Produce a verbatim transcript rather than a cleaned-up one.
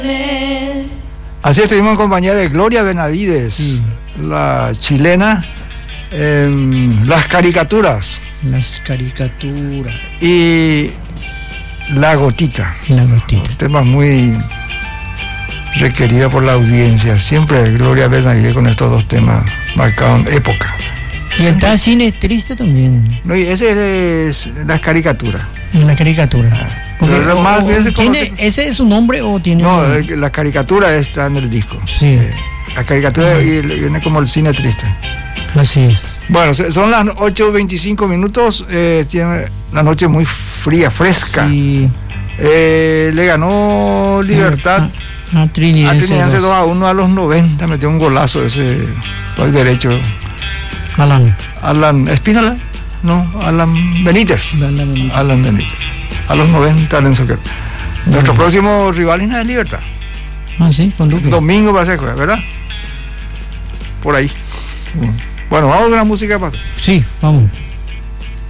Así estuvimos en compañía de Gloria Benavides, sí, la chilena, eh, Las Caricaturas. Las Caricaturas. Y La Gotita. La Gotita. Temas muy requeridos por la audiencia. Siempre Gloria Benavides con estos dos temas marcaron época. Y está Cine Triste también. No, y ese es Las Caricaturas. La Caricatura. Porque, Pero o, más o, bien se ¿tiene, conoce... ¿Ese es su nombre o tiene...? No, un... La Caricatura está en el disco. Sí. Eh, la Caricatura uh-huh. y viene como el Cine Triste. Así es. Bueno, son las ocho veinticinco minutos, eh, tiene la noche muy fría, fresca. Sí. Eh, le ganó Libertad a, a, a Trinidad. A Trinidad dos a uno a los noventa, metió un golazo ese por derecho. Alan. Alan Espínola, no, Alan Benítez. Alan Benítez. Alan Benítez. A los noventa, Lenzo que nuestro bueno. próximo rival es Libertad. Ah, sí, con Luque. Domingo va a ser, ¿verdad? Por ahí. Bueno, vamos a ver la música, Pato. Sí, vamos.